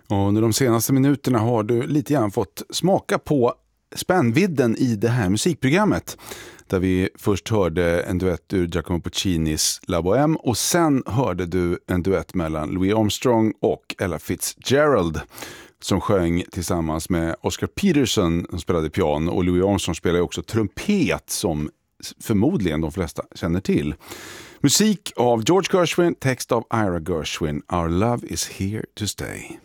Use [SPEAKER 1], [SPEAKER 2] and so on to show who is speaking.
[SPEAKER 1] Och under de senaste minuterna har du lite grann fått smaka på spännvidden i det här musikprogrammet. Där vi först hörde en duett ur Giacomo Puccinis La Bohème och sen hörde du en duett mellan Louis Armstrong och Ella Fitzgerald som sjöng tillsammans med Oscar Peterson som spelade piano, och Louis Armstrong spelade också trumpet som förmodligen de flesta känner till. Musik av George Gershwin, text av Ira Gershwin. Our love is here to stay.